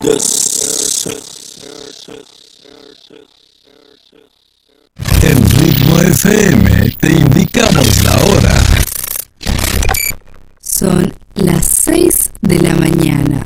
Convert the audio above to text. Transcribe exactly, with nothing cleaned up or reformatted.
En Ritmo F M te indicamos la hora. Son las seis de la mañana.